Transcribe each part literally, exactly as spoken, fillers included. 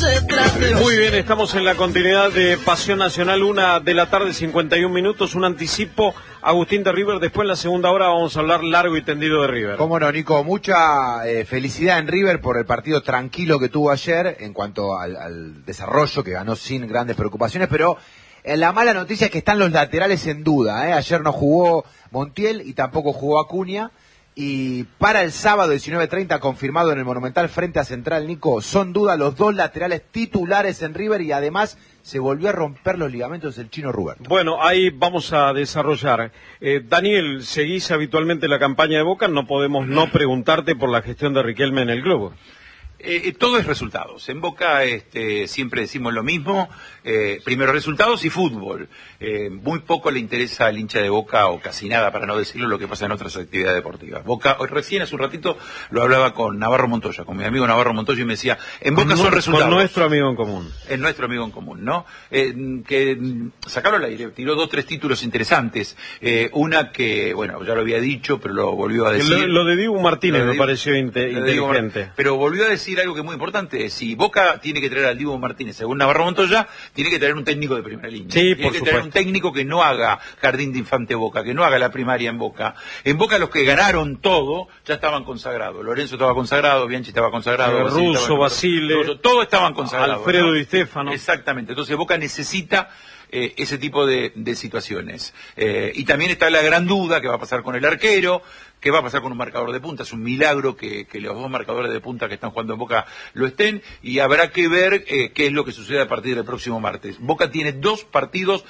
se trate. Muy bien, estamos en la continuidad de Pasión Nacional, una de la tarde, cincuenta y un minutos, un anticipo, Agustín de River. Después en la segunda hora vamos a hablar largo y tendido de River. Cómo no, Nico, mucha eh, felicidad en River por el partido tranquilo que tuvo ayer en cuanto al, al desarrollo, que ganó sin grandes preocupaciones, pero eh, la mala noticia es que están los laterales en duda, ¿eh? Ayer no jugó Montiel y tampoco jugó Acuña. Y para el sábado diecinueve treinta, confirmado en el Monumental frente a Central, Nico, son duda los dos laterales titulares en River y además se volvió a romper los ligamentos del Chino Roberto. Bueno, ahí vamos a desarrollar. Eh, Daniel, seguís habitualmente la campaña de Boca, no podemos no preguntarte por la gestión de Riquelme en el club. Eh, todo es resultados. En Boca este, siempre decimos lo mismo, eh, primero resultados y fútbol. Eh, muy poco le interesa al hincha de Boca, o casi nada, para no decirlo, lo que pasa en otras actividades deportivas. Boca, hoy recién hace un ratito lo hablaba con Navarro Montoya, con mi amigo Navarro Montoya, y me decía, en Boca con son resultados. Con nuestro amigo en común. Es nuestro amigo en común, ¿no? Eh, que sacaron al aire, tiró dos, tres títulos interesantes. Eh, una que, bueno, ya lo había dicho, pero lo volvió a decir. Lo, lo de Dibu Martínez me Dibu, pareció inte, inteligente. Dibu, pero volvió a decir algo que es muy importante. Si Boca tiene que traer al Dibu Martínez, según Navarro Montoya, tiene que traer un técnico de primera línea. Sí, tiene por que supuesto. traer un técnico que no haga jardín de infante Boca, que no haga la primaria en Boca. En Boca los que ganaron todo ya estaban consagrados. Lorenzo estaba consagrado, Bianchi estaba consagrado, eh, Russo, Basile, todos estaban consagrados. Alfredo ¿no? Di Stéfano. Exactamente. Entonces Boca necesita Eh, ese tipo de, de situaciones. Eh, y también está la gran duda, ¿qué va a pasar con el arquero? ¿Qué va a pasar con un marcador de punta? Es un milagro que, que los dos marcadores de punta que están jugando en Boca lo estén, y habrá que ver eh, qué es lo que sucede a partir del próximo martes. Boca tiene dos partidos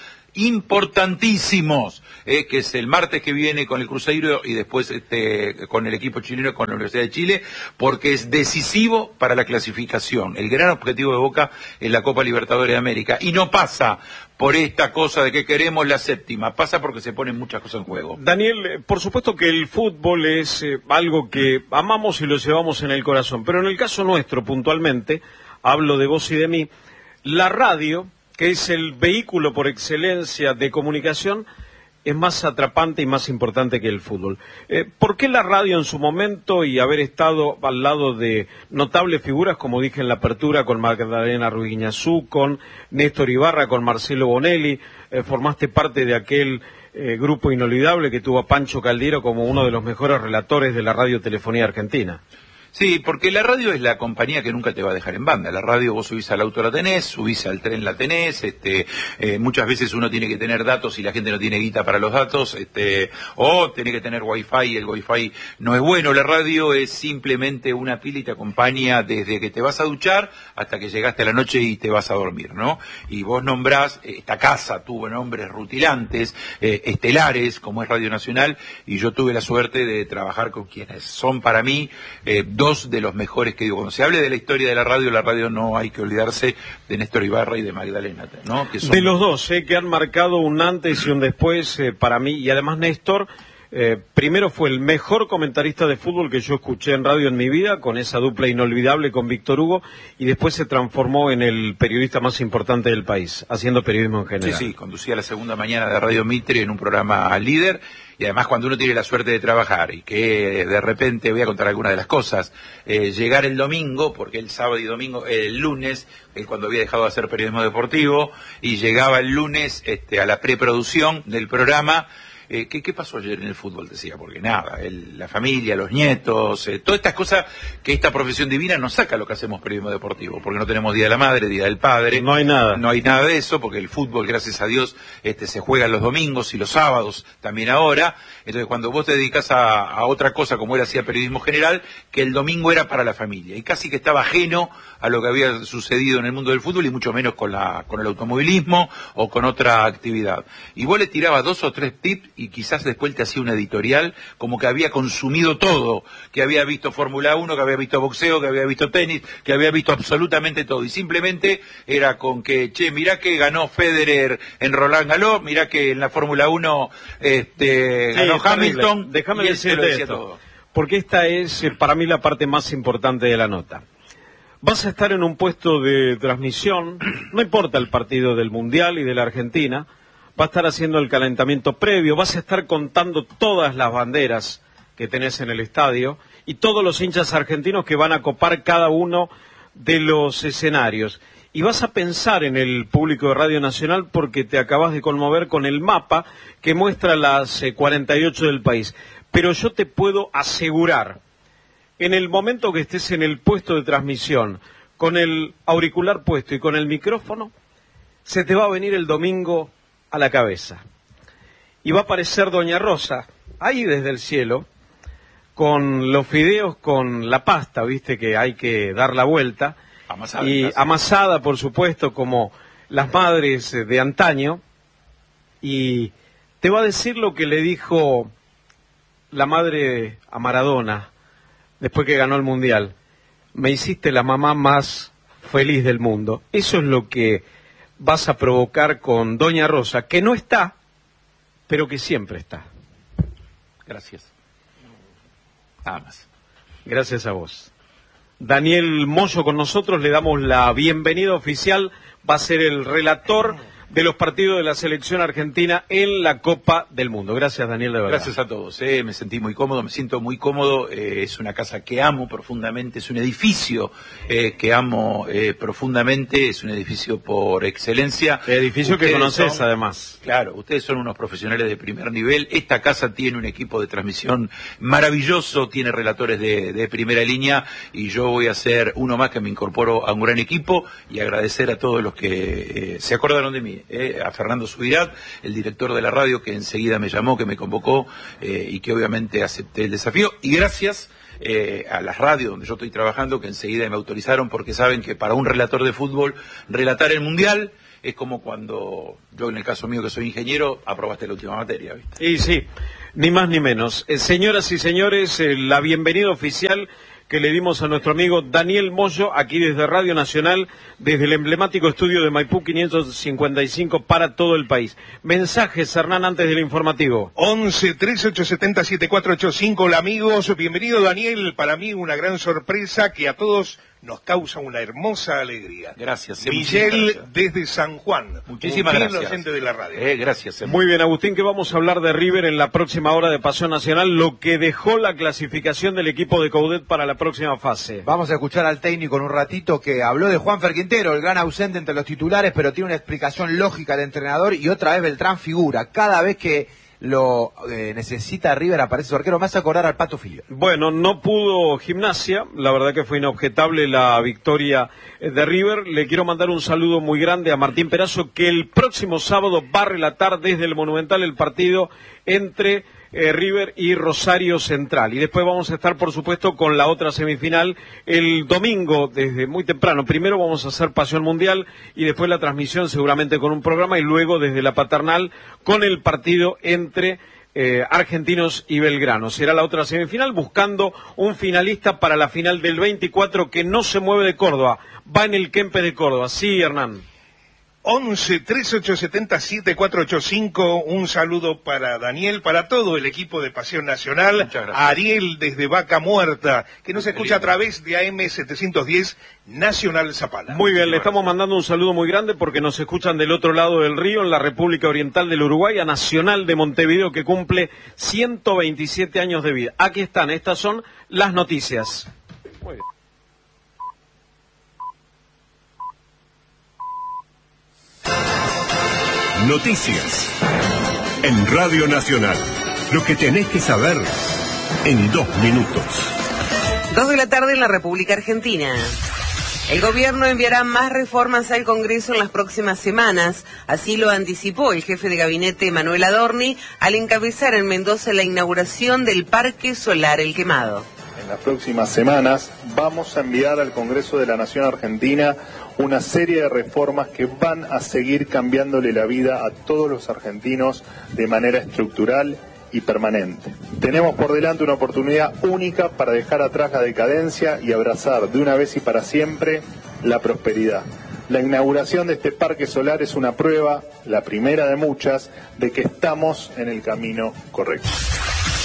importantísimos, eh, que es el martes que viene con el Cruzeiro y después este, con el equipo chileno, con la Universidad de Chile, porque es decisivo para la clasificación. El gran objetivo de Boca es la Copa Libertadores de América, y no pasa por esta cosa de que queremos la séptima, pasa porque se ponen muchas cosas en juego. Daniel, por supuesto que el fútbol es eh, algo que amamos y lo llevamos en el corazón, pero en el caso nuestro puntualmente, hablo de vos y de mí, la radio, que es el vehículo por excelencia de comunicación, es más atrapante y más importante que el fútbol. Eh, ¿Por qué la radio en su momento, y haber estado al lado de notables figuras, como dije en la apertura, con Magdalena Ruiz Guiñazú, con Néstor Ibarra, con Marcelo Bonelli, eh, formaste parte de aquel eh, grupo inolvidable que tuvo a Pancho Caldiero como uno de los mejores relatores de la radiotelefonía argentina? Sí, porque la radio es la compañía que nunca te va a dejar en banda. La radio, vos subís al auto la tenés, subís al tren la tenés, este, eh, muchas veces uno tiene que tener datos y la gente no tiene guita para los datos, este, o tiene que tener wifi y el wifi no es bueno. La radio es simplemente una pila y te acompaña desde que te vas a duchar hasta que llegaste a la noche y te vas a dormir, ¿no? Y vos nombrás, esta casa tuvo nombres rutilantes, eh, estelares, como es Radio Nacional, y yo tuve la suerte de trabajar con quienes son para mí eh, dos de los mejores que digo. Cuando se hable de la historia de la radio, la radio no hay que olvidarse de Néstor Ibarra y de Magdalena, ¿no? Que son... De los dos, eh, que han marcado un antes y un después eh, para mí, y además Néstor, eh, primero fue el mejor comentarista de fútbol que yo escuché en radio en mi vida, con esa dupla inolvidable con Víctor Hugo, y después se transformó en el periodista más importante del país, haciendo periodismo en general. Sí, sí, conducía la segunda mañana de Radio Mitre en un programa líder. Y además cuando uno tiene la suerte de trabajar y que de repente, voy a contar algunas de las cosas, eh, llegar el domingo, porque el sábado y domingo, eh, el lunes, él cuando había dejado de hacer periodismo deportivo, y llegaba el lunes este, a la preproducción del programa. Eh, ¿qué, ¿Qué pasó ayer en el fútbol? Decía, porque nada, el, la familia, los nietos, eh, todas estas cosas que esta profesión divina nos saca lo que hacemos periodismo deportivo, porque no tenemos Día de la Madre, Día del Padre. No hay nada. No hay nada de eso, porque el fútbol, gracias a Dios, este, se juega los domingos y los sábados, también ahora. Entonces, cuando vos te dedicas a, a otra cosa, como él hacía periodismo general, que el domingo era para la familia, y casi que estaba ajeno a lo que había sucedido en el mundo del fútbol, y mucho menos con la con el automovilismo o con otra actividad. Y vos le tirabas dos o tres tips, y quizás después te hacía una editorial como que había consumido todo, que había visto Fórmula uno, que había visto boxeo, que había visto tenis, que había visto absolutamente todo, y simplemente era con que, che, mirá que ganó Federer en Roland Garros, mirá que en la Fórmula uno este, sí, ganó Hamilton, déjame y él se lo decirte decía esto, todo. Porque esta es eh, para mí la parte más importante de la nota. Vas a estar en un puesto de transmisión, no importa el partido del Mundial y de la Argentina, va a estar haciendo el calentamiento previo, vas a estar contando todas las banderas que tenés en el estadio y todos los hinchas argentinos que van a copar cada uno de los escenarios. Y vas a pensar en el público de Radio Nacional porque te acabas de conmover con el mapa que muestra las eh, cuarenta y ocho del país. Pero yo te puedo asegurar, en el momento que estés en el puesto de transmisión, con el auricular puesto y con el micrófono, se te va a venir el domingo a la cabeza. Y va a aparecer Doña Rosa, ahí desde el cielo, con los fideos, con la pasta, viste que hay que dar la vuelta, amasada, y casi. amasada, por supuesto, como las madres de antaño, y te va a decir lo que le dijo la madre a Maradona después que ganó el Mundial: me hiciste la mamá más feliz del mundo. Eso es lo que vas a provocar con Doña Rosa, que no está, pero que siempre está. Gracias. Nada más. Gracias a vos. Daniel Moyo con nosotros, le damos la bienvenida oficial, va a ser el relator de los partidos de la selección argentina en la Copa del Mundo. Gracias, Daniel, de verdad. Gracias a todos, eh. me sentí muy cómodo, me siento muy cómodo, eh, es una casa que amo profundamente, es un edificio eh, que amo eh, profundamente, es un edificio por excelencia. El edificio ustedes que conoces, son, además. Claro, ustedes son unos profesionales de primer nivel, esta casa tiene un equipo de transmisión maravilloso, tiene relatores de, de primera línea, y yo voy a ser uno más que me incorporo a un gran equipo, y agradecer a todos los que eh, se acordaron de mí. Eh, a Fernando Subirát, el director de la radio, que enseguida me llamó, que me convocó eh, y que obviamente acepté el desafío, y gracias eh, a las radios donde yo estoy trabajando, que enseguida me autorizaron, porque saben que para un relator de fútbol relatar el Mundial es como cuando yo, en el caso mío que soy ingeniero, aprobaste la última materia, ¿viste? Y sí, ni más ni menos. Eh, señoras y señores, eh, la bienvenida oficial que le dimos a nuestro amigo Daniel Moyo, aquí desde Radio Nacional, desde el emblemático estudio de Maipú quinientos cincuenta y cinco para todo el país. Mensajes, Hernán, antes del informativo. once, trece, ocho setenta, setenta y cuatro ochenta y cinco, hola amigos, bienvenido Daniel, para mí una gran sorpresa que a todos nos causa una hermosa alegría. Gracias. Miguel gracias. Desde San Juan. Muchísimas un gracias. Docente de la radio. Eh, gracias. Muy bien, Agustín, que vamos a hablar de River en la próxima hora de Pasión Nacional, lo que dejó la clasificación del equipo de Coudet para la próxima fase. Vamos a escuchar al técnico en un ratito, que habló de Juanfer Quintero, el gran ausente entre los titulares, pero tiene una explicación lógica del entrenador, y otra vez Beltrán figura. Cada vez que lo eh, necesita River aparece su arquero. Me hace acordar al Pato Filio. Bueno, no pudo Gimnasia, la verdad que fue inobjetable la victoria de River. Le quiero mandar un saludo muy grande a Martín Perazo, que el próximo sábado va a relatar desde el Monumental el partido entre eh, River y Rosario Central. Y después vamos a estar, por supuesto, con la otra semifinal el domingo desde muy temprano. Primero vamos a hacer Pasión Mundial y después la transmisión seguramente con un programa, y luego desde la Paternal con el partido entre eh, Argentinos y Belgrano. Será la otra semifinal, buscando un finalista para la final del veinticuatro que no se mueve de Córdoba, va en el Kempes de Córdoba. Sí, Hernán. once, trece, ocho setenta, setenta y cuatro ochenta y cinco, un saludo para Daniel, para todo el equipo de Pasión Nacional, a Ariel desde Vaca Muerta, que nos escucha a través de A M setecientos diez Nacional Zapala. Muy bien, le estamos mandando un saludo muy grande porque nos escuchan del otro lado del río, en la República Oriental del Uruguay, a Nacional de Montevideo, que cumple ciento veintisiete años de vida. Aquí están, estas son las noticias. Muy bien. Noticias en Radio Nacional. Lo que tenés que saber en dos minutos. Dos de la tarde en la República Argentina. El gobierno enviará más reformas al Congreso en las próximas semanas. Así lo anticipó el jefe de gabinete Manuel Adorni al encabezar en Mendoza la inauguración del Parque Solar El Quemado. En las próximas semanas vamos a enviar al Congreso de la Nación Argentina una serie de reformas que van a seguir cambiándole la vida a todos los argentinos de manera estructural y permanente. Tenemos por delante una oportunidad única para dejar atrás la decadencia y abrazar de una vez y para siempre la prosperidad. La inauguración de este parque solar es una prueba, la primera de muchas, de que estamos en el camino correcto.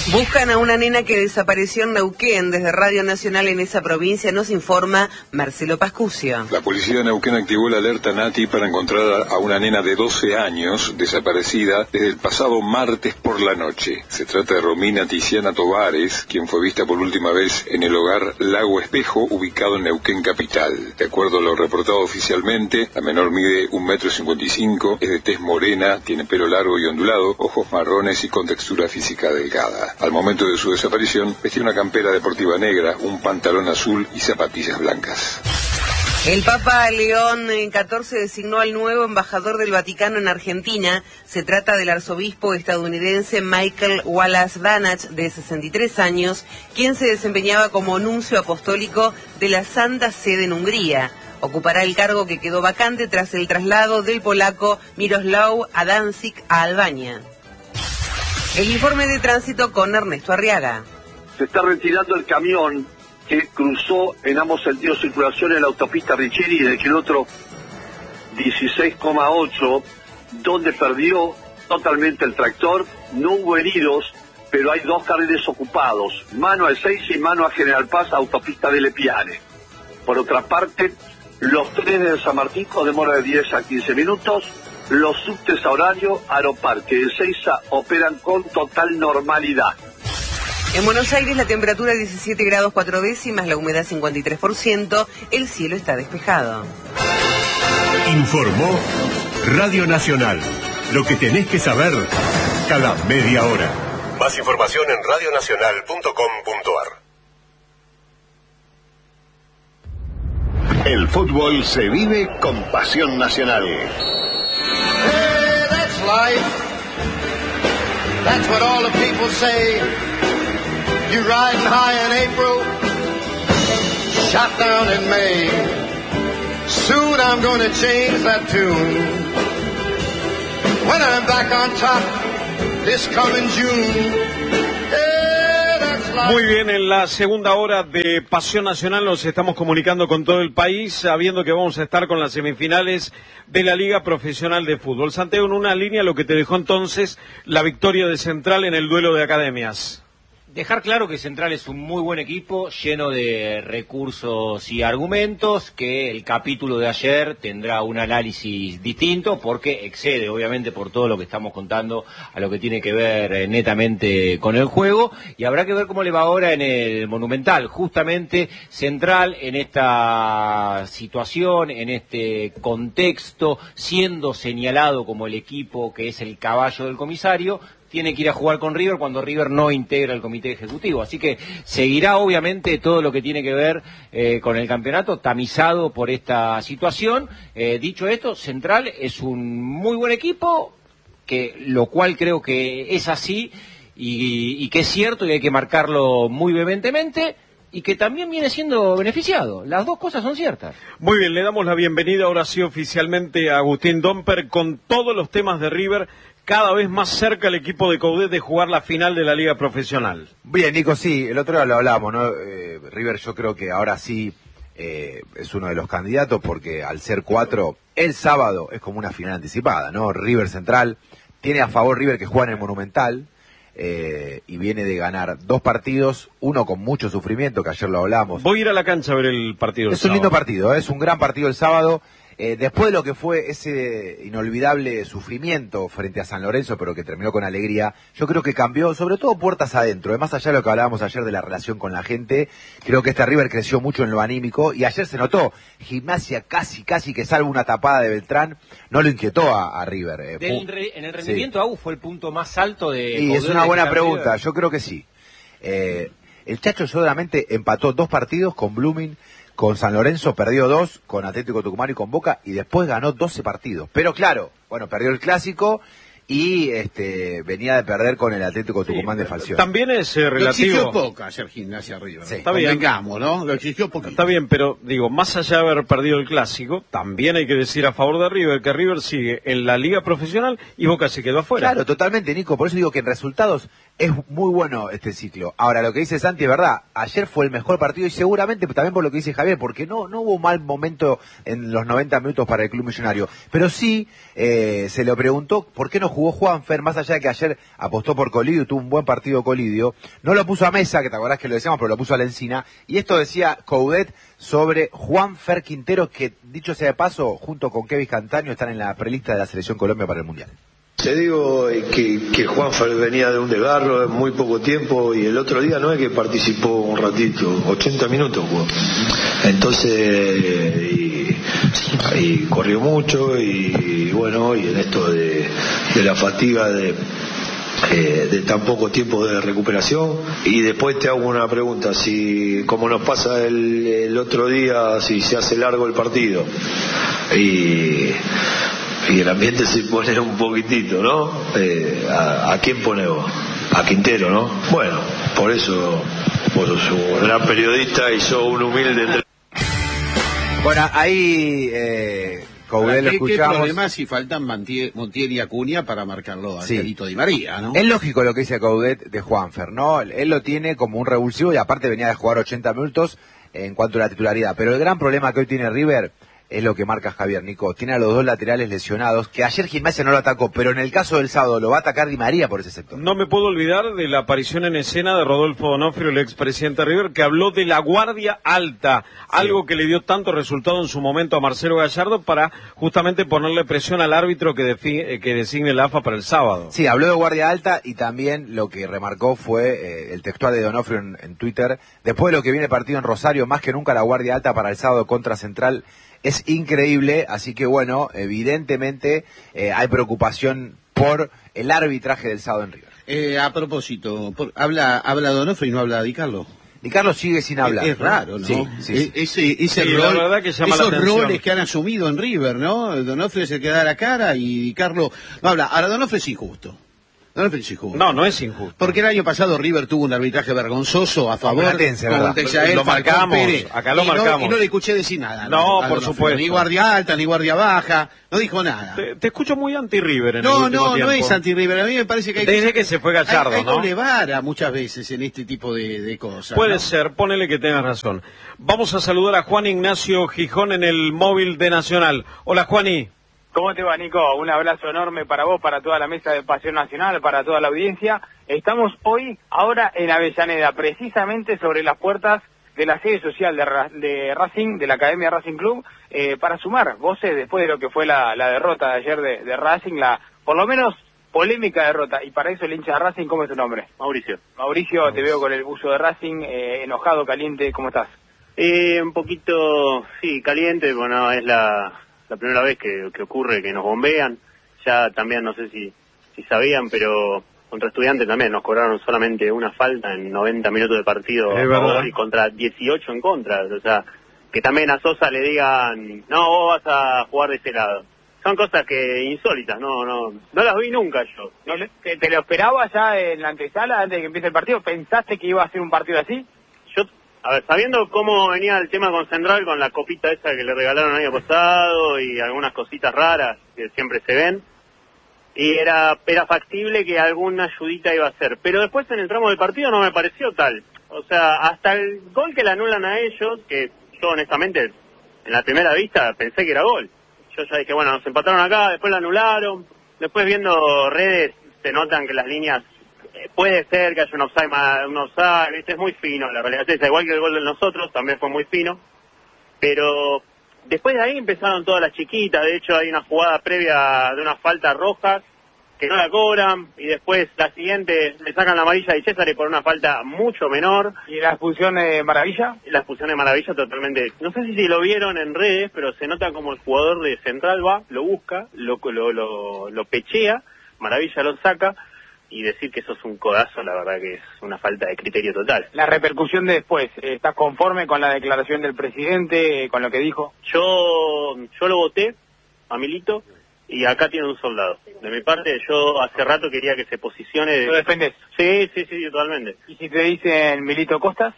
Buscan a una nena que desapareció en Neuquén. Desde Radio Nacional en esa provincia nos informa Marcelo Pascucio. La policía de Neuquén activó la alerta Nati para encontrar a una nena de doce años desaparecida desde el pasado martes por la noche. Se trata de Romina Tiziana Tovares, quien fue vista por última vez en el hogar Lago Espejo, ubicado en Neuquén capital. De acuerdo a lo reportado oficialmente, la menor mide un metro cincuenta y cinco, es de tez morena, tiene pelo largo y ondulado, ojos marrones y con textura física delgada. Al momento de su desaparición, vestía una campera deportiva negra, un pantalón azul y zapatillas blancas. El Papa León catorce designó al nuevo embajador del Vaticano en Argentina. Se trata del arzobispo estadounidense Michael Wallace Banach, de sesenta y tres años, quien se desempeñaba como nuncio apostólico de la Santa Sede en Hungría. Ocupará el cargo que quedó vacante tras el traslado del polaco Miroslav Adancic a Albania. El informe de tránsito con Ernesto Arriaga. Se está retirando el camión que cruzó en ambos sentidos de circulación en la autopista Richeri del kilómetro dieciséis coma ocho, donde perdió totalmente el tractor. No hubo heridos, pero hay dos carriles ocupados, mano al seis y mano a General Paz, autopista de Lepiane. Por otra parte, los trenes de San Martín con demora de diez a quince minutos. Los subtes a horario Aeroparque de Ezeiza operan con total normalidad. En Buenos Aires la temperatura diecisiete grados cuatro décimas, la humedad cincuenta y tres por ciento, el cielo está despejado. Informó Radio Nacional. Lo que tenés que saber cada media hora. Más información en radio nacional punto com punto ar. El fútbol se vive con pasión nacional. Hey, that's life. That's what all the people say. You riding high in April, shot down in May. Soon I'm gonna change that tune. When I'm back on top this coming June. Muy bien, en la segunda hora de Pasión Nacional nos estamos comunicando con todo el país, sabiendo que vamos a estar con las semifinales de la Liga Profesional de Fútbol. Santiago, en una línea lo que te dejó entonces la victoria de Central en el duelo de academias. Dejar claro que Central es un muy buen equipo, lleno de recursos y argumentos, que el capítulo de ayer tendrá un análisis distinto, porque excede, obviamente, por todo lo que estamos contando, a lo que tiene que ver eh, netamente con el juego, y habrá que ver cómo le va ahora en el Monumental. Justamente Central, en esta situación, en este contexto, siendo señalado como el equipo que es el caballo del comisario, tiene que ir a jugar con River cuando River no integra el comité ejecutivo. Así que seguirá obviamente todo lo que tiene que ver eh, con el campeonato, tamizado por esta situación. Eh, dicho esto, Central es un muy buen equipo, que lo cual creo que es así y, y que es cierto y hay que marcarlo muy vehementemente. Y que también viene siendo beneficiado. Las dos cosas son ciertas. Muy bien, le damos la bienvenida ahora sí oficialmente a Agustín Domper con todos los temas de River, cada vez más cerca el equipo de Coudet de jugar la final de la Liga Profesional. Bien, Nico, sí, el otro día lo hablamos, ¿no? Eh, River yo creo que ahora sí eh, es uno de los candidatos porque al ser cuatro, el sábado es como una final anticipada, ¿no? River Central tiene a favor River que juega en el Monumental. Eh, y viene de ganar dos partidos, uno con mucho sufrimiento, que ayer lo hablamos. Voy a ir a la cancha a ver el partido. Es un lindo partido, ¿eh? Es un gran partido el sábado. Eh, después de lo que fue ese inolvidable sufrimiento frente a San Lorenzo, pero que terminó con alegría, yo creo que cambió, sobre todo puertas adentro. Eh, más allá de lo que hablábamos ayer de la relación con la gente, creo que este River creció mucho en lo anímico, y ayer se notó, Gimnasia casi, casi que salvo una tapada de Beltrán, no lo inquietó a, a River. Eh, Del re, en el rendimiento, sí. Agu fue el punto más alto de... Y es una buena pregunta, River. Yo creo que sí. Eh, el Chacho solamente empató dos partidos con Blooming, con San Lorenzo perdió dos, con Atlético Tucumán y con Boca, y después ganó doce partidos. Pero claro, bueno, perdió el Clásico y este venía de perder con el Atlético Tucumán sí, de Falcioni. También es eh, relativo. Lo exigió poco ayer Gimnasia River. Sí. Está bien. Convengamos, ¿no? Lo exigió poquito. Está bien, pero digo, más allá de haber perdido el Clásico, también hay que decir a favor de River que River sigue en la Liga Profesional y Boca se quedó afuera. Claro, totalmente, Nico. Por eso digo que en resultados es muy bueno este ciclo. Ahora, lo que dice Santi es verdad. Ayer fue el mejor partido y seguramente también por lo que dice Javier, porque no no hubo mal momento en los noventa minutos para el Club Millonario. Pero sí, eh, se le preguntó por qué no jugó Juanfer, más allá de que ayer apostó por Colidio y tuvo un buen partido Colidio, no lo puso a Mesa, que te acordás que lo decíamos, pero lo puso a la Encina, y esto decía Coudet sobre Juanfer Quintero, que dicho sea de paso, junto con Kevin Cantaño, están en la prelista de la Selección Colombia para el Mundial. Te digo que, que Juanfer venía de un desgarro en muy poco tiempo y el otro día no es que participó un ratito, ochenta minutos jugó. Entonces, y, y corrió mucho y, y bueno, y en esto de, de la fatiga de, eh, de tan poco tiempo de recuperación. Y después te hago una pregunta, si como nos pasa el, el otro día, si se hace largo el partido y... y el ambiente se pone un poquitito, ¿no? Eh, ¿a, ¿A quién ponemos? A Quintero, ¿no? Bueno, por eso vos sos un gran periodista y sos un humilde. Bueno, ahí eh, Coudet lo escuchamos. ¿Qué problema si faltan Montiel, Montiel y Acuña para marcarlo a Sí. Carito Di María, ¿no? Es lógico lo que dice Coudet de Juanfer, ¿no? Él lo tiene como un revulsivo y aparte venía de jugar ochenta minutos en cuanto a la titularidad. Pero el gran problema que hoy tiene River es lo que marca Javier, Nico. Tiene a los dos laterales lesionados, que ayer Gimnasia no lo atacó, pero en el caso del sábado lo va a atacar Di María por ese sector. No me puedo olvidar de la aparición en escena de Rodolfo Donofrio, el expresidente de River, que habló de la guardia alta, sí. Algo que le dio tanto resultado en su momento a Marcelo Gallardo para justamente ponerle presión al árbitro que, defi- que designe el A F A para el sábado. Sí, habló de guardia alta y también lo que remarcó fue eh, el textual de Donofrio en, en Twitter. Después de lo que viene el partido en Rosario, más que nunca la guardia alta para el sábado contra Central es increíble, así que bueno, evidentemente eh, hay preocupación por el arbitraje del sábado en River. Eh, a propósito, por, habla habla Donofrio y no habla Di Carlo. Di Carlo sigue sin hablar. Es, es raro, ¿no? Sí, sí, sí. Ese, ese sí, rol, la verdad que llama esos la atención. roles que han asumido en River, ¿no? Donofrio es el que da la cara y Di Carlo no habla. Ahora, Donofrio es injusto. Donofrio es injusto. No, no es injusto. Porque el año pasado River tuvo un arbitraje vergonzoso a favor Platense, con Texael, lo marcamos, Pérez, acá lo y no, marcamos. y no le escuché decir nada. No, a por Donofrio. supuesto. Ni guardia alta, ni guardia baja, no dijo nada. Te, te escucho muy anti-River en No, el último no, tiempo. no es anti-River. A mí me parece que hay Desde que, que se fue Gallardo, hay, hay ¿no? doble vara muchas veces en este tipo de, de cosas. Puede ¿no? ser, ponele que tengas razón. Vamos a saludar a Juan Ignacio Gijón en el móvil de Nacional. Hola, Juani. ¿Cómo te va, Nico? Un abrazo enorme para vos, para toda la mesa de Pasión Nacional, para toda la audiencia. Estamos hoy, ahora en Avellaneda, precisamente sobre las puertas de la sede social de, Ra- de Racing, de la Academia Racing Club, eh, para sumar voces después de lo que fue la, la derrota de ayer de, de Racing, la por lo menos polémica derrota. Y para eso el hincha de Racing, ¿cómo es tu nombre? Mauricio. Mauricio, te veo con el buzo de Racing, eh, enojado, caliente, ¿cómo estás? Eh, un poquito, sí, caliente, bueno, es la... la primera vez que, que ocurre que nos bombean. Ya también no sé si, si sabían, pero contra Estudiantes también nos cobraron solamente una falta en noventa minutos de partido a favor y contra dieciocho en contra. O sea, que también a Sosa le digan, no, vos vas a jugar de ese lado. Son cosas que insólitas, no no no las vi nunca yo. ¿No le- te, ¿Te lo esperabas ya en la antesala, antes de que empiece el partido? ¿Pensaste que iba a ser un partido así? Yo, a ver, sabiendo cómo venía el tema con Central, con la copita esa que le regalaron el año pasado y algunas cositas raras que siempre se ven, y era era factible que alguna ayudita iba a hacer. Pero después en el tramo del partido no me pareció tal. O sea, hasta el gol que le anulan a ellos, que yo honestamente en la primera vista pensé que era gol. Yo ya dije, bueno, nos empataron acá, después lo anularon. Después viendo redes se notan que las líneas, eh, puede ser que haya un offside, ma- un offside, ¿viste? Es muy fino, la realidad es esa. Igual que el gol de nosotros, también fue muy fino. Pero después de ahí empezaron todas las chiquitas. De hecho hay una jugada previa de una falta roja que no la cobran, y después la siguiente le sacan la amarilla a Di César por una falta mucho menor. ¿Y la expulsión de Maravilla? La expulsión de Maravilla totalmente, no sé si, si lo vieron en redes, pero se nota como el jugador de Central va, lo busca, lo, lo, lo, lo pechea, Maravilla lo saca, y decir que eso es un codazo, la verdad que es una falta de criterio total. La repercusión de después, ¿estás conforme con la declaración del presidente, con lo que dijo? Yo, yo lo voté a Milito, y acá tiene un soldado. De mi parte, yo hace rato quería que se posicione... ¿Lo defendés? Sí, sí, sí, totalmente. ¿Y si te dicen Milito Costas?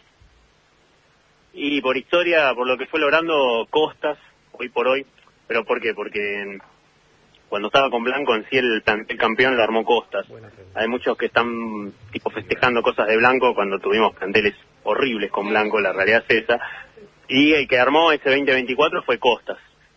Y por historia, por lo que fue logrando Costas, hoy por hoy, ¿pero por qué? Porque cuando estaba con Blanco en sí el, el campeón lo armó Costas. Hay muchos que están tipo festejando cosas de Blanco cuando tuvimos planteles horribles con Blanco, la realidad es esa. Y el que armó ese veinte veinticuatro fue Costas.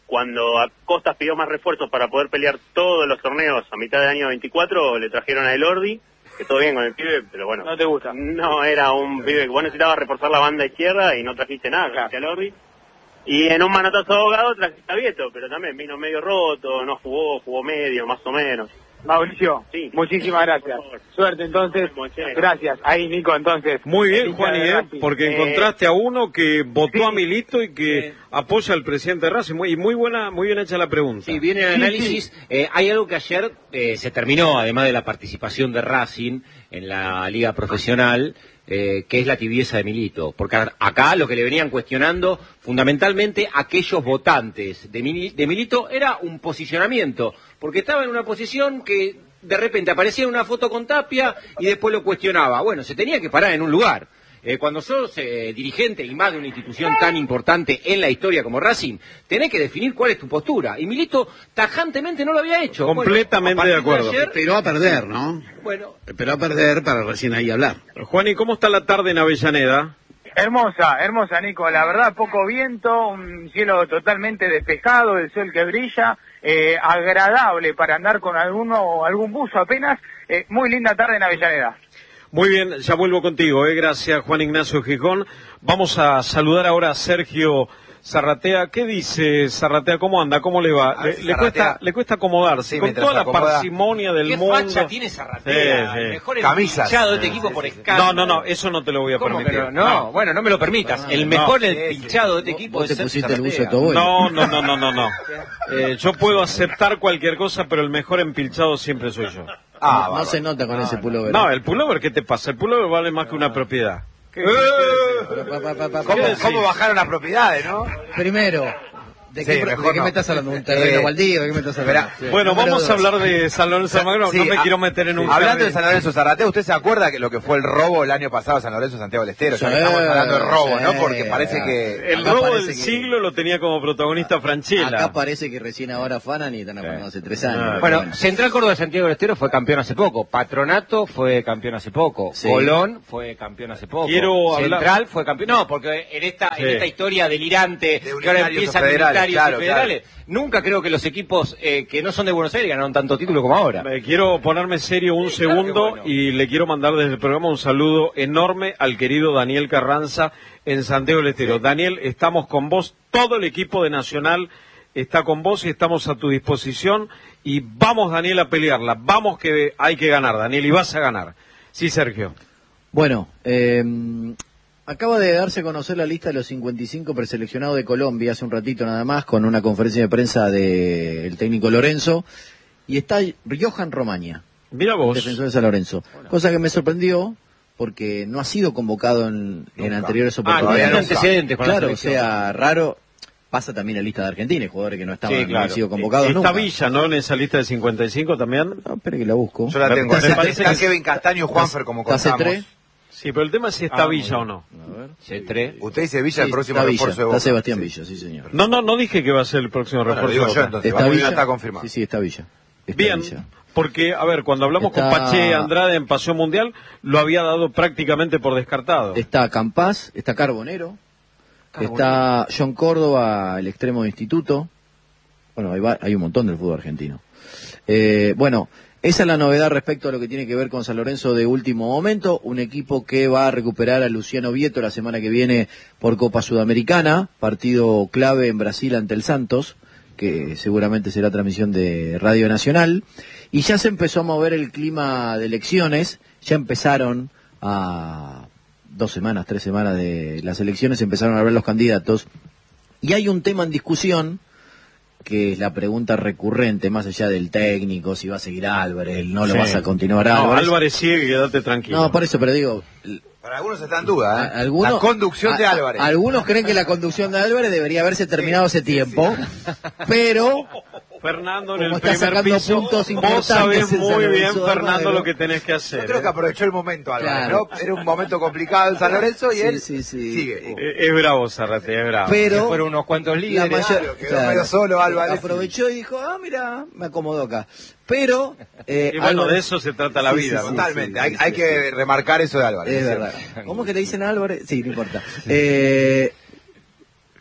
cuando Costas pidió más refuerzos para poder pelear todos los torneos a mitad del año veinticuatro, le trajeron a Elordi, que todo bien con el pibe, pero bueno. ¿No te gusta? No, era un pibe que vos necesitabas reforzar la banda izquierda y no trajiste nada, trajiste a Elordi. Y en un manotazo ahogado trajiste a Vieto, pero también vino medio roto, no jugó, jugó medio, más o menos. Mauricio, sí. Muchísimas gracias. Suerte entonces. Gracias. Ahí Nico entonces. Muy bien, Juan, ¿eh? Porque eh, encontraste a uno que votó sí, a Milito y que eh, apoya al presidente de Racing. Muy, y muy buena, muy bien hecha la pregunta. Sí, viene el análisis. Sí, sí. Eh, hay algo que ayer eh, se terminó, además de la participación de Racing en la liga profesional, eh, que es la tibieza de Milito. Porque acá lo que le venían cuestionando, fundamentalmente aquellos votantes de, Mil, de Milito, era un posicionamiento. Porque estaba en una posición que de repente aparecía una foto con Tapia y después lo cuestionaba. Bueno, se tenía que parar en un lugar. Eh, cuando sos eh, dirigente y más de una institución tan importante en la historia como Racing, tenés que definir cuál es tu postura. Y Milito tajantemente no lo había hecho. Completamente bueno, de acuerdo. De ayer, esperó a perder, ¿no? Bueno. Esperó a perder para recién ahí hablar. Juan, ¿y cómo está la tarde en Avellaneda? Hermosa, hermosa Nico, la verdad poco viento, un cielo totalmente despejado, el sol que brilla, eh, agradable para andar con alguno o algún buzo apenas, eh, muy linda tarde en Avellaneda. Muy bien, ya vuelvo contigo, eh, gracias Juan Ignacio Gijón. Vamos a saludar ahora a Sergio Zarratea. ¿Qué dice Zarratea? ¿Cómo anda? ¿Cómo le va? Le, le cuesta le cuesta acomodarse, sí, con toda la acomoda. parsimonia del ¿Qué mundo. ¿Qué facha tiene Zarratea? Sí, sí. El mejor Camisas. empinchado de este equipo por escándalo. No, no, no, eso no te lo voy a permitir. No, no, bueno, no me lo permitas. El mejor no, empinchado de este equipo vos es te pusiste Zarratea. el buzo de tu abuelo. No, no, no, no, no, no. Eh, yo puedo aceptar cualquier cosa, pero el mejor empilchado siempre soy yo. Ah, no, no se nota con no, ese pullover. No, el pullover, ¿qué te pasa? El pullover vale más que una propiedad. ¿Qué, eh, ¿Cómo, ¿Cómo bajaron las propiedades, no? Primero, ¿de qué, sí, ¿de qué no. me estás hablando? ¿Un terreno eh, baldío? ¿De qué me estás hablando? Sí. Bueno, Número vamos dos. a hablar de San Lorenzo de Almagro. Sí, no me a, quiero meter en un... Sí. Hablando de San Lorenzo Zarratea, ¿usted se acuerda que lo que fue el robo el año pasado a San Lorenzo Santiago del Estero? Sí, ya estamos hablando de robo, sí, ¿no? Porque parece que... El robo del que... siglo lo tenía como protagonista Franchella. Acá parece que recién ahora afanan y están afanando hace tres años. Ah, bueno, bueno, Central Córdoba de Santiago del Estero fue campeón hace poco. Patronato fue campeón hace poco. Sí. Colón fue campeón hace poco. Quiero Central hablar... fue campeón... No, porque en esta, sí. en esta historia delirante de que ahora empiezan federales, claro, y federales... Claro. Nunca creo que los equipos eh, que no son de Buenos Aires ganaron tanto título como ahora. Me quiero ponerme serio un sí, segundo claro bueno. y le quiero mandar desde el programa un saludo enorme al querido Daniel Carranza en Santiago del Estero. Sí. Daniel, estamos con vos, todo el equipo de Nacional está con vos y estamos a tu disposición y vamos, Daniel, a pelearla. Vamos que hay que ganar, Daniel, y vas a ganar. Sí, Sergio. Bueno, eh... acaba de darse a conocer la lista de los cincuenta y cinco preseleccionados de Colombia hace un ratito nada más, con una conferencia de prensa del técnico Lorenzo, y está Johan Romaña, mira vos, defensor de San Lorenzo, bueno. Cosa que me sorprendió porque no ha sido convocado en, en anteriores oportunidades. Ah, no antecedentes con claro, la o sea, raro. Pasa también en la lista de Argentina, jugadores que no estaban, sí, claro. no han sido convocados Está nunca. Villa, ¿no? En esa lista de cincuenta y cinco también. No, espere que la busco. Yo la tengo. Está, está Kevin Castaño y Juanfer como contamos. Sí, pero el tema es si está ah, Villa o no. A ver. C tres. Usted dice Villa, sí, el próximo está refuerzo Villa, de Boca. Está Sebastián sí. Villa, sí señor. No, no, no dije que va a ser el próximo bueno, refuerzo. Digo yo, entonces, está Villa, está confirmado. Sí, sí, está Villa. Está Bien, Villa. Porque, a ver, cuando hablamos está... con Pache Andrade en Paseo Mundial, lo había dado prácticamente por descartado. Está Campás, está Carbonero, Carbonero. Está John Córdoba, el extremo de Instituto. Bueno, hay, va, hay un montón del fútbol argentino. Eh, bueno, esa es la novedad respecto a lo que tiene que ver con San Lorenzo de último momento, un equipo que va a recuperar a Luciano Vieto la semana que viene por Copa Sudamericana, partido clave en Brasil ante el Santos, que seguramente será transmisión de Radio Nacional, y ya se empezó a mover el clima de elecciones, ya empezaron a dos semanas, tres semanas de las elecciones, empezaron a ver los candidatos, y hay un tema en discusión, que es la pregunta recurrente, más allá del técnico, si va a seguir Álvarez, no lo sí. vas a continuar Álvarez. No, Álvarez sigue, quédate tranquilo. No, por eso, pero digo... Para algunos está en duda, ¿eh? Algunos, la conducción de Álvarez. A, algunos creen que la conducción de Álvarez debería haberse terminado sí, hace tiempo, sí, sí. pero... Fernando, en como el está primer piso, puntos vos sabés muy bien, Fernando, lo que tenés que hacer. Yo creo ¿eh? que aprovechó el momento, Álvarez, claro. ¿no? Era un momento complicado en San Lorenzo y sí, él sí, sí. sigue. Es, es bravo, Zarrate, es bravo. Pero fueron unos cuantos líderes. Mayor, claro, quedó medio solo Álvarez. Aprovechó y dijo, ah, mira, me acomodó acá. Pero... Eh, y bueno, Álvarez, de eso se trata la sí, vida. Sí, ¿no? Totalmente, sí, hay, sí, hay sí, que sí. remarcar eso de Álvarez. Es verdad. ¿Cómo que le dicen a Álvarez? Sí, no importa. Eh...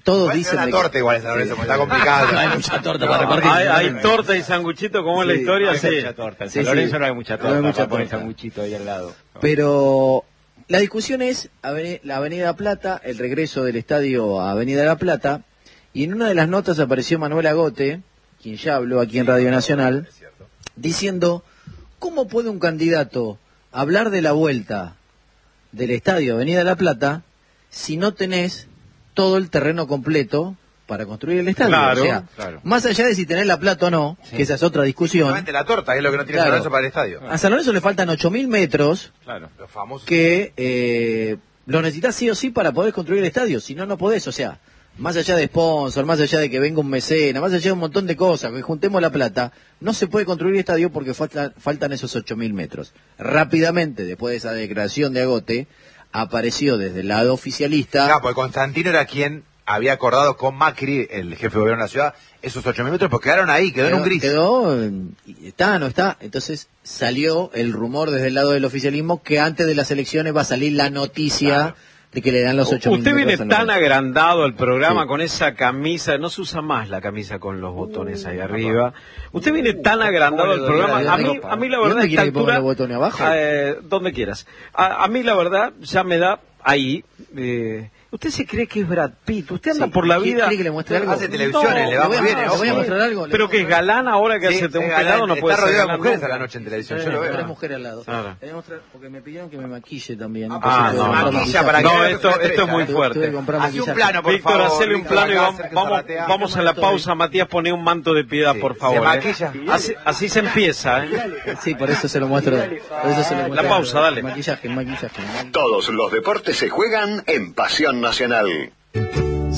todos Igual dicen... una de torta que- igual, San Lorenzo, porque está complicado. No hay mucha torta No, para repartir. Hay, hay torta y sanguchito, como es la Sí, historia, No sí. hay mucha torta. En Sí, San Lorenzo sí. no hay mucha No torta. hay mucha para poner torta. sanguchito ahí al lado. Pero la discusión es aveni- la Avenida Plata, el regreso del estadio a Avenida La Plata, y en una de las notas apareció Manuel Agote, quien ya habló aquí en Radio Nacional, diciendo, ¿cómo puede un candidato hablar de la vuelta del estadio Avenida La Plata si no tenés todo el terreno completo para construir el estadio? Claro, o sea, claro. más allá de si tenés la plata o no, que esa es otra discusión, Solamente la torta es lo que no tiene Claro. San Lorenzo para el estadio. a San Lorenzo le faltan ocho mil metros Claro. Los famosos. que eh, lo necesitas sí o sí para poder construir el estadio, si no, no podés, o sea, más allá de sponsor, más allá de que venga un mecena, más allá de un montón de cosas, que juntemos la plata, no se puede construir el estadio porque falta, faltan esos ocho mil metros. Rápidamente, después de esa declaración de Agote, apareció desde el lado oficialista... Claro, porque Constantino era quien había acordado con Macri, el jefe de gobierno de la ciudad, esos ocho mil metros, porque quedaron ahí, quedó, en un gris. Quedó, eh, está, no está. Entonces salió el rumor desde el lado del oficialismo que antes de las elecciones va a salir la noticia Claro. de que le dan los ocho mil Usted viene metros a tan Lorenzo. agrandado al programa Sí. con esa camisa, no se usa más la camisa con los botones ahí arriba. Usted viene tan agrandado al ¿De programa, a dónde- mí, a mí la ¿de verdad dónde a esta quiere que ponga altura, los botones abajo? eh, donde quieras. A, a mí la verdad ya me da ahí. Eh, usted se cree que es Brad Pitt, usted anda Sí. por la ¿Quiere- vida. quiere que le muestre algo? Hace televisiones, le va voy a- muy bien, le ojo, voy a eh. mostrar algo. le Pero voy que a es mostrar- galán ahora que Sí, hace es un galán, pelado no puede está ser rodeado de galán mujeres nunca. a la noche en televisión, Sí, yo lo veo. tres mujeres al lado. Claro. Le voy a mostrar, porque me pidieron que me maquille también. Ah, Entonces Ah, tuve que no, comprar no, maquillaje. para que No, vea esto, que esto es muy Tuve- tuve que fuerte. comprar Hace un maquillaje. plano, por Víctor, favor. hacele un Víctor, plano y acá, vamos, acérquese vamos, a la tea. vamos a la pausa. Matías, pone un manto de piedad, Sí, por se favor. ¿eh? maquilla. Así, así se empieza. ¿eh? Sí, por eso se lo muestro. Por eso se lo muestro. La pausa, dale. Maquillaje, maquillaje. Todos los deportes se juegan en Pasión Nacional.